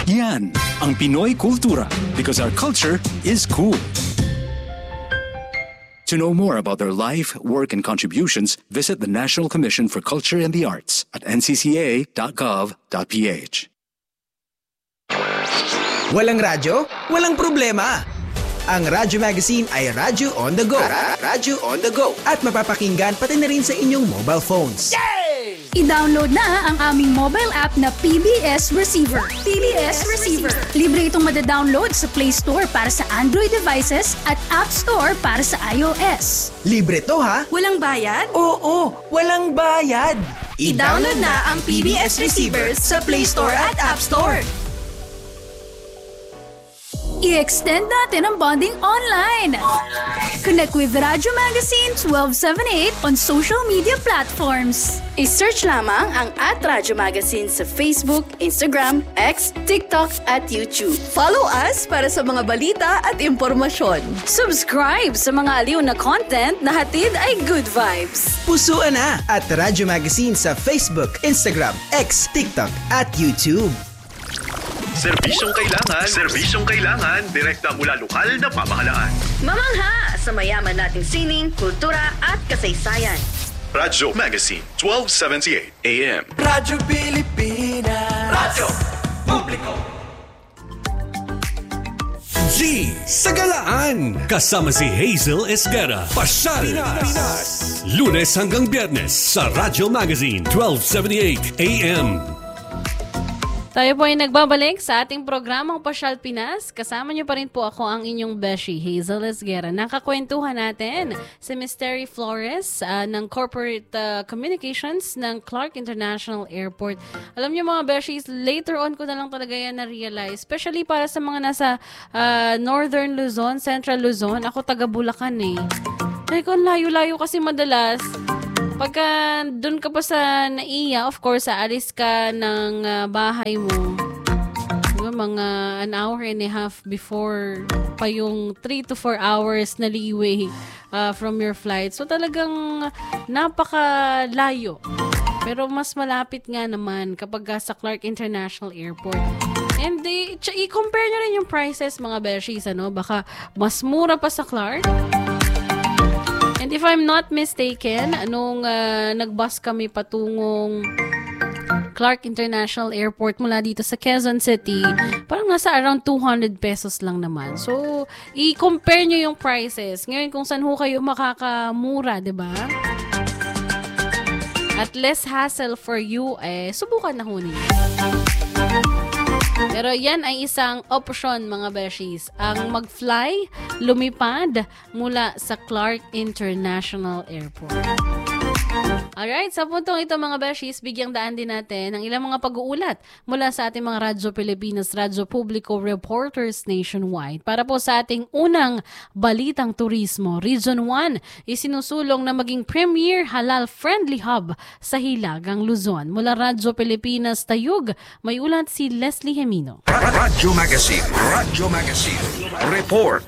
Yan ang Pinoy Kultura because our culture is cool. To know more about their life, work, and contributions, visit the National Commission for Culture and the Arts at ncca.gov.ph. Walang radyo? Walang problema! Ang Radyo Magazine ay Radyo on the go. Radyo on the go. At mapapakinggan pati na rin sa inyong mobile phones. Yay! I-download na ang aming mobile app na PBS Receiver. PBS Receiver. Libre itong madadownload sa Play Store para sa Android devices at App Store para sa iOS. Libre to ha? Walang bayad? Oo, walang bayad. I-download na ang PBS Receiver sa Play Store at App Store. I-extend natin ang bonding online. Connect with Radyo Magazine 1278 on social media platforms. I-search lamang ang @Radyo Magazine sa Facebook, Instagram, X, TikTok at YouTube. Follow us para sa mga balita at impormasyon. Subscribe sa mga aliw na content na hatid ay good vibes. Pusuan na at Radyo Magazine sa Facebook, Instagram, X, TikTok at YouTube. Serbisyong kailangan, direkta mula lokal na pamahalaan. Mamangha sa mayaman nating sining, kultura at kasaysayan. Radyo Magazine, 1278 AM. Radyo Pilipinas. Radyo Publiko. G sa Galaan. Kasama si Hazel Esguerra. Pasyal Pinas. Lunes hanggang Biyernes sa Radyo Magazine 1278 AM. Tayo po ay nagbabalik sa ating programang Pasyal Pinas. Kasama niyo pa rin po ako ang inyong beshi, Hazel Esguerra. Nakakwentuhan natin si Ms. Terry Flores ng Corporate Communications ng Clark International Airport. Alam niyo mga beshies, later on ko na lang talaga yan na-realize. Especially para sa mga nasa Northern Luzon, Central Luzon. Ako taga Bulacan eh. Ay, kung layo-layo kasi madalas. Pagka doon ka pa sa NAIA, of course, aalis ka ng bahay mo. Mga an hour and a half before pa yung 3 to 4 hours na leeway from your flight. So talagang napakalayo. Pero mas malapit nga naman kapag sa Clark International Airport. And i-compare nyo rin yung prices mga beshies. Baka mas mura pa sa Clark. And if I'm not mistaken, nung nag-bus kami patungong Clark International Airport mula dito sa Quezon City, parang nasa around 200 pesos lang naman. So, i-compare nyo yung prices. Ngayon, kung saan ho kayo makakamura, di ba? At less hassle for you, subukan na ho ninyo. Pero yan ay isang option mga beshies. Ang mag-fly, lumipad mula sa Clark International Airport. Alright, sa puntong ito mga beshies, bigyang daan din natin ang ilang mga pag-uulat mula sa ating mga Radyo Pilipinas, Radyo Publiko reporters nationwide. Para po sa ating unang balitang turismo, Region 1 isinusulong na maging premier halal-friendly hub sa Hilagang Luzon. Mula Radyo Pilipinas Tayug, may ulat si Leslie Hemino. Radyo Magazine. Report.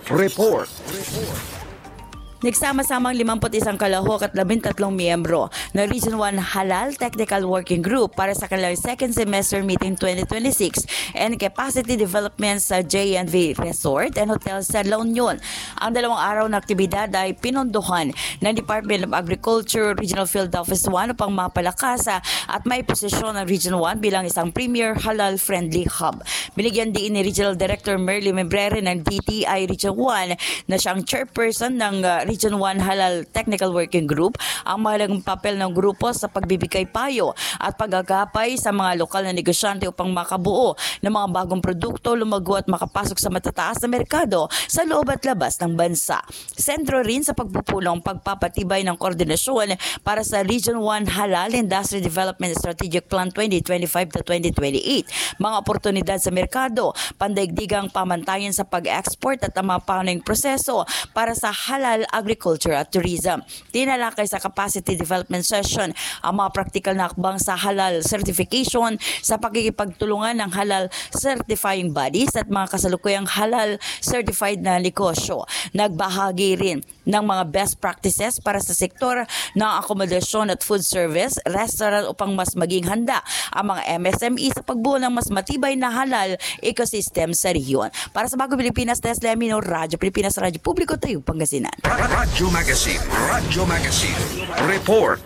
Nagsama-samang 51 kalahok at 13 miyembro ng Region 1 Halal Technical Working Group para sa kanilang second semester meeting 2026 and capacity development sa JNV Resort and Hotel sa La Union. Ang 2 araw na aktibidad ay pinondohan ng Department of Agriculture Regional Field Office 1 upang mapalakas at may posisyon ng Region 1 bilang isang premier halal-friendly hub. Binigyan din ni Regional Director Merly Membrere ng DTI Region 1 na siyang chairperson ng Region 1 Halal Technical Working Group ang mahalagang papel ng grupo sa pagbibigay payo at pag-agapay sa mga lokal na negosyante upang makabuo ng mga bagong produkto, lumago at makapasok sa matataas na merkado sa loob at labas ng bansa. Sentro rin sa pagpupulong pagpapatibay ng koordinasyon para sa Region 1 Halal Industry Development Strategic Plan 2025 to 2028. Mga oportunidad sa merkado, pandaigdigang pamantayan sa pag-export at ang mga pangunahing proseso para sa halal Agriculture at Tourism. Tinalakay sa capacity development session ang mga practical na akbang sa halal certification sa pagkikipagtulungan ng halal certifying bodies at mga kasalukuyang halal certified na negosyo. Nagbahagi rin ng mga best practices para sa sektor ng akomodasyon at food service, restaurant upang mas maging handa ang mga MSME sa pagbuo ng mas matibay na halal ecosystem sa rehiyon. Para sa Bagong Pilipinas, Tesla Amino, Radyo Pilipinas, Radyo Publiko, Tayo, Pangasinan. Radyo Magazine. Report.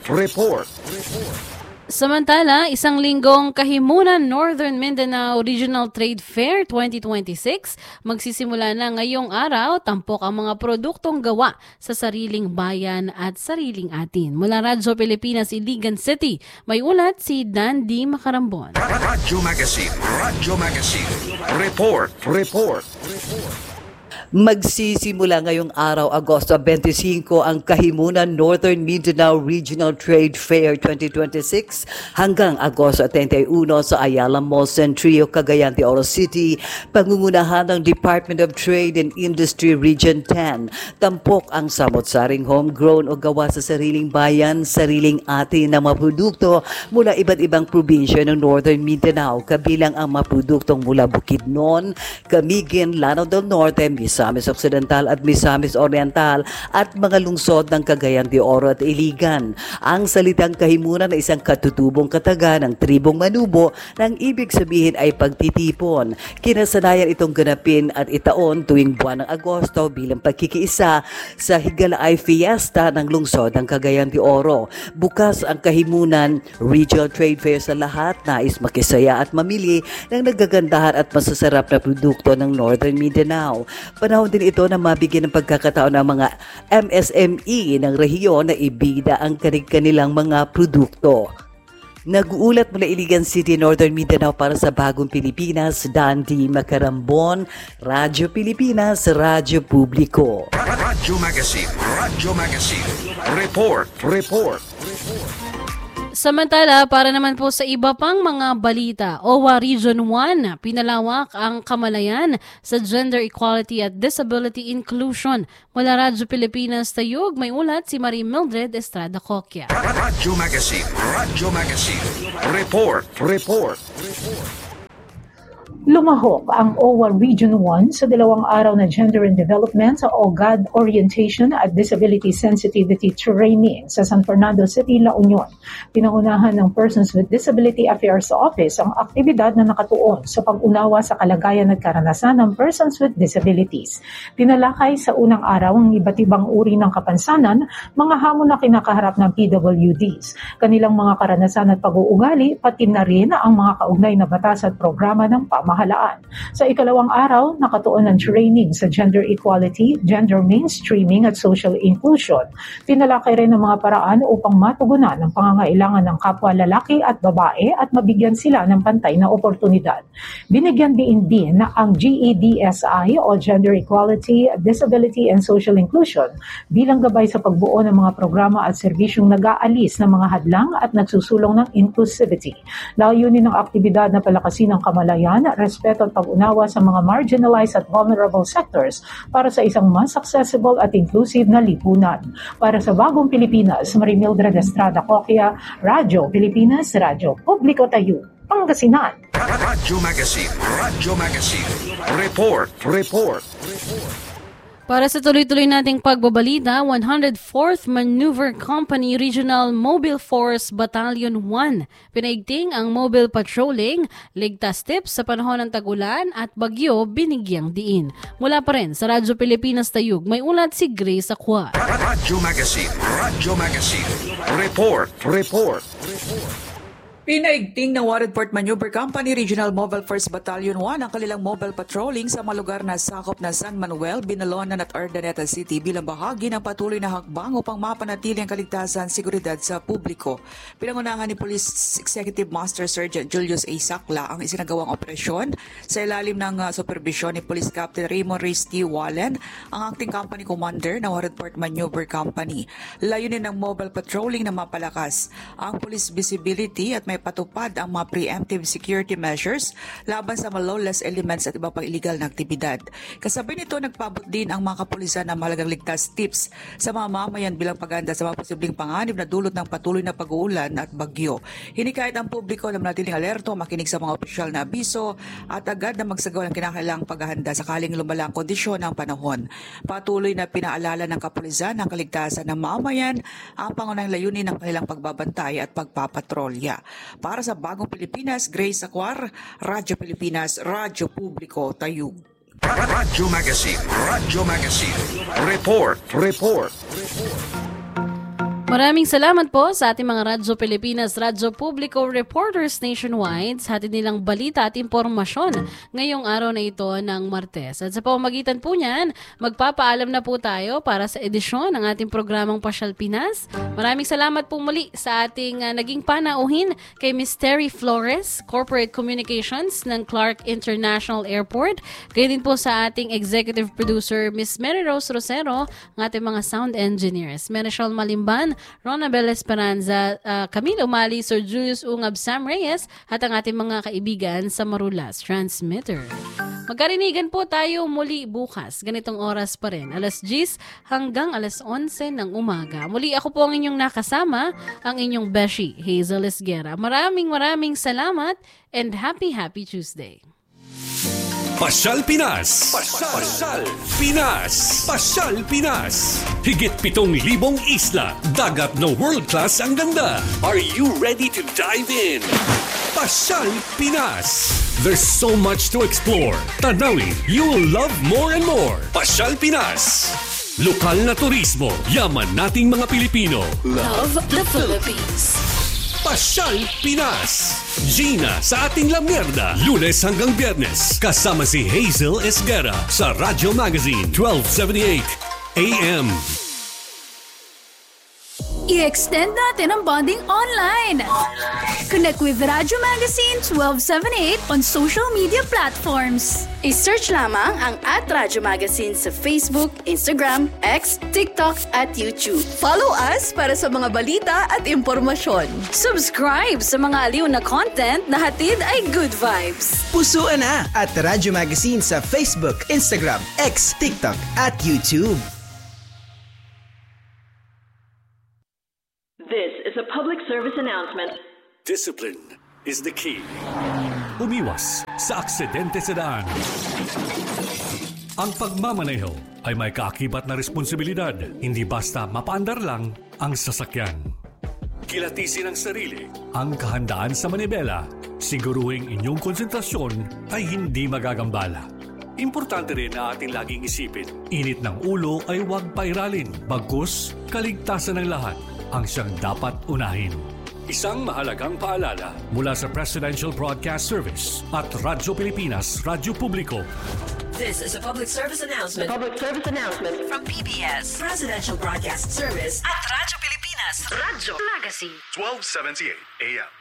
Samantala, isang linggong Kahimunan Northern Mindanao Regional Trade Fair 2026 magsisimula na ngayong araw. Tampok ang mga produktong gawa sa sariling bayan at sariling atin. Mula Radyo Pilipinas, Iligan City, may ulat si Dandy Macarambon. Radyo Magazine. Report. Magsisimula ngayong araw, Agosto 25, ang Kahimunan Northern Mindanao Regional Trade Fair 2026 hanggang Agosto 31 sa Ayala Mall Centrio, Cagayan de Oro City, pangungunahan ng Department of Trade and Industry Region 10. Tampok ang samot-saring homegrown o gawa sa sariling bayan, sariling atin na mga produkto mula iba't ibang probinsya ng Northern Mindanao, kabilang ang mga produktong mula Bukidnon, Camiguin, Lanao del Norte, Misamis Occidental at Misamis Oriental at mga lungsod ng Cagayan de Oro at Iligan. Ang salitang kahimunan ay isang katutubong kataga ng tribong Manubo nang ibig sabihin ay pagtitipon. Kinasanayan itong ganapin at itaon tuwing buwan ng Agosto bilang pagkikiisa sa Higalaay Fiesta ng lungsod ng Cagayan de Oro. Bukas ang Kahimunan Regional Trade Fair sa lahat, nais makisaya at mamili ng nagagandahan at masasarap na produkto ng Northern Mindanao. Panahon din ito na mabigyan ng pagkakataon ng mga MSME ng rehiyon na ibida ang kanilang mga produkto. Nag-uulat mula Iligan City, Northern Mindanao para sa Bagong Pilipinas, Dandy Macarambon, Radyo Pilipinas, Radyo Publiko. Radyo Magazine. Report. Samantala, para naman po sa iba pang mga balita, OWA Region 1, pinalawak ang kamalayan sa gender equality at disability inclusion. Mula Radyo Pilipinas Tayug, may ulat si Marie Mildred Estrada Coquia. Radyo Magazine. Report. Lumahok ang OWA Region 1 sa 2 araw na Gender and Development sa OGAD Orientation at Disability Sensitivity Training sa San Fernando City, La Union. Pinangunahan ng Persons with Disability Affairs Office ang aktibidad na nakatuon sa pag-unawa sa kalagayan at karanasan ng persons with disabilities. Tinalakay sa unang araw ang iba't ibang uri ng kapansanan, mga hamon na kinakaharap ng PWDs, kanilang mga karanasan at pag-uugali, pati na rin ang mga kaugnay na batas at programa ng pamahalaan. Sa ikalawang araw, nakatuon ang training sa gender equality, gender mainstreaming at social inclusion. Tinalakay rin ang mga paraan upang matugunan ang pangangailangan ng kapwa lalaki at babae at mabigyan sila ng pantay na oportunidad. Binigyan din na ang GEDSI o Gender Equality, Disability and Social Inclusion bilang gabay sa pagbuo ng mga programa at serbisyong nag-aalis ng mga hadlang at nagsusulong ng inclusivity. Layunin ng aktibidad na palakasin ang kamalayan, respeto at pag-unawa sa mga marginalized at vulnerable sectors para sa isang mas accessible at inclusive na lipunan. Para sa Bagong Pilipinas, Marie Mildred Estrada Coquia, Radyo Pilipinas, Radyo Publiko Tayo, Pangasinan. Radyo Magazine. Report. Para sa tuloy-tuloy nating pagbabalita, 104th Maneuver Company Regional Mobile Force Battalion 1. Pinaigting ang mobile patrolling, ligtas tips sa panahon ng tagulan at bagyo binigyang diin. Mula pa rin sa Radyo Pilipinas Tayug, may ulat si Grace Acua. Radyo Magazine. Report. Pinaigting ng Warrenport Maneuver Company Regional Mobile Force Battalion 1 ang kanilang mobile patrolling sa mga lugar na sakop na San Manuel, Binalonan at Urdaneta City bilang bahagi ng patuloy na hakbang upang mapanatili ang kaligtasan at seguridad sa publiko. Pinangunahan ni Police Executive Master Sergeant Julius A. Sacla ang isinagawang operasyon sa ilalim ng supervisyon ni Police Captain Raymond Reyes T. Wallen, ang acting company commander ng Warrenport Maneuver Company. Layunin ng mobile patrolling na mapalakas ang police visibility at may patupad ang mga preemptive security measures laban sa mga lawless elements at iba pang illegal na aktibidad. Kasabay nito, nagpaabot din ang mga kapulisan ng mahalagang ligtas tips sa mga mamayan bilang paghahanda sa mga posibleng panganib na dulot ng patuloy na pag-uulan at bagyo. Hinikayat ang publiko na manatiling alerto, makinig sa mga opisyal na abiso at agad na magsagawa ng kinakailangang paghahanda sakaling lumala ang kondisyon ng panahon. Patuloy na pinaalala ng kapulisan ang kaligtasan ng mamayan, ang pangunahing layunin ng kanilang pagbabantay at pagpapatrolya. Para sa Bagong Pilipinas, Grace Acuar, Radyo Pilipinas, Radyo Publiko, Tayug. Radyo Magazine. Report. Maraming salamat po sa ating mga Radyo Pilipinas, Radyo Publiko reporters nationwide sa ating nilang balita at impormasyon ngayong araw na ito ng Martes. At sa pamamagitan po niyan, magpapaalam na po tayo para sa edisyon ng ating programang Pasyal Pinas. Maraming salamat po muli sa ating naging panauhin kay Ms. Terry Flores, Corporate Communications ng Clark International Airport. Kaya din po sa ating Executive Producer, Ms. Mary Rose Rosero, ang ating mga sound engineers, Menachel Malimban, Ronabel Esperanza, Camille Umali, Sir Julius Ungab, Sam Reyes, at ang ating mga kaibigan sa Marulas Transmitter. Magkarinigan po tayo muli bukas, ganitong oras pa rin, alas 10 hanggang alas 11 ng umaga. Muli ako po ang inyong nakasama, ang inyong Beshi, Hazel Esguera. Maraming salamat and happy Tuesday. Pasyal Pinas. Pasyal Pinas. Pasyal Pinas. Higit 7,000 isla, dagat na world-class ang ganda. Are you ready to dive in? Pasyal Pinas. There's so much to explore. Tanawin, you will love more and more. Pasyal Pinas. Lokal na turismo, yaman nating mga Pilipino. Love the Philippines. Pasyal Pinas. Gina sa ating La Mierda. Lunes hanggang Biyernes. Kasama si Hazel Esguera sa Radyo Magazine 1278 AM. I-extend natin ang bonding online. Connect with Radyo Magazine 1278 on social media platforms. I-search lamang ang @Radyo Magazine sa Facebook, Instagram, X, TikTok at YouTube. Follow us para sa mga balita at impormasyon. Subscribe sa mga aliw na content na hatid ay good vibes. Pusuan na at Radyo Magazine sa Facebook, Instagram, X, TikTok at YouTube. This is a public service announcement. Discipline is the key. Umiwas sa aksidente sa daan. Ang pagmamaneho ay may kaakibat na responsibilidad. Hindi basta mapaandar lang ang sasakyan. Kilatisin ang sarili, ang kahandaan sa manibela. Siguruhing inyong konsentrasyon ay hindi magagambala. Importante rin na ating laging isipin, init ng ulo ay huwag pairalin. Bagkus, kaligtasan ng lahat ang siyang dapat unahin. Isang mahalagang paalala mula sa Presidential Broadcast Service at Radyo Pilipinas, Radyo Publiko. This is a public service announcement. From PBS, Presidential Broadcast Service at Radyo Pilipinas, Radyo Magazine 1278 AM.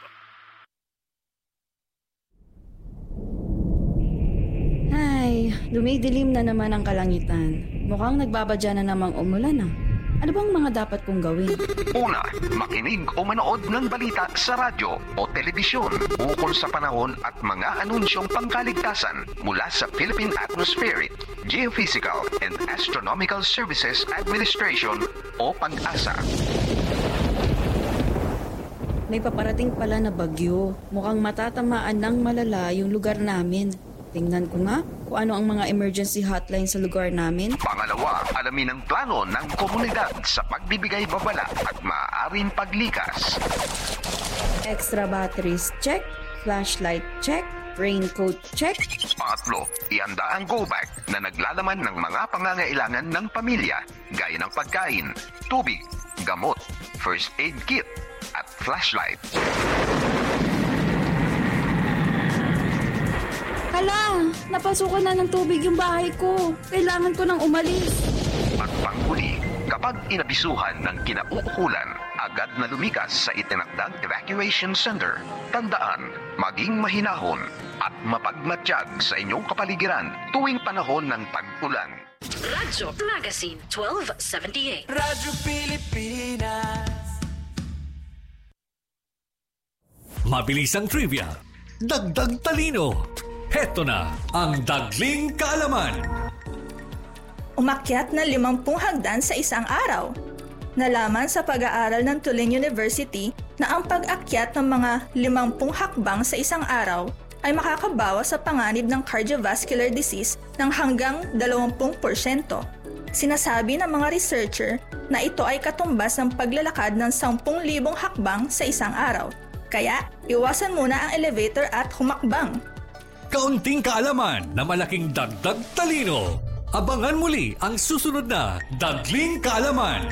Ay, dumidilim na naman ang kalangitan. Mukhang nagbabadya na namang umulan ah. Ano bang mga dapat kong gawin? Una, makinig o manood ng balita sa radyo o telebisyon ukol sa panahon at mga anunsyong pangkaligtasan mula sa Philippine Atmospheric, Geophysical and Astronomical Services Administration o PAG-ASA. May paparating pala na bagyo. Mukhang matatamaan ng malala yung lugar namin. Tingnan ko nga kung ano ang mga emergency hotline sa lugar namin. Pangalawa, alamin ang plano ng komunidad sa pagbibigay babala at maaaring paglikas. Extra batteries check, flashlight check, raincoat check. Pangatlo, ihanda ang go bag na naglalaman ng mga pangangailangan ng pamilya gaya ng pagkain, tubig, gamot, first aid kit at flashlight. Hala, napasukan na ng tubig yung bahay ko. Kailangan ko nang umalis. At panghuli, kapag inabisuhan ng kinauukulan, agad na lumikas sa itinakdang evacuation center. Tandaan, maging mahinahon at mapagmatsyag sa inyong kapaligiran tuwing panahon ng tag-ulan. Radyo Magazine 1278. Radyo Pilipinas. mabilisang trivia, dagdag talino. Heto na ang Dagling Kaalaman. Umakyat na 50 hagdan sa isang araw. Nalaman sa pag-aaral ng Tulane University na ang pag-akyat ng mga 50 hakbang sa isang araw ay makakabawas sa panganib ng cardiovascular disease ng hanggang 20%. Sinasabi ng mga researcher na ito ay katumbas ng paglalakad ng 10,000 hakbang sa isang araw. Kaya, iwasan muna ang elevator at humakbang. Kaunting kaalaman na malaking dagdag talino. Abangan muli ang susunod na Dagling Kaalaman.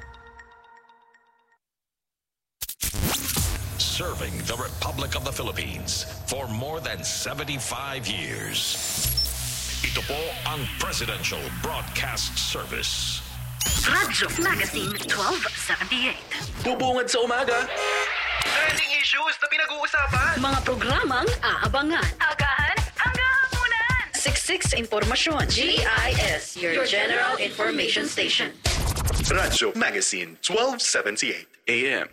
Serving the Republic of the Philippines for more than 75 years. Ito po ang Presidential Broadcast Service. Radyo Magazine 1278. Bubungad sa umaga. Trending issues na pinag-uusapan. Mga programang aabangan. Agahan hanggang hapunan. Siksik sa impormasyon. GIS, your General Information Station. Radyo Magazine 1278 AM.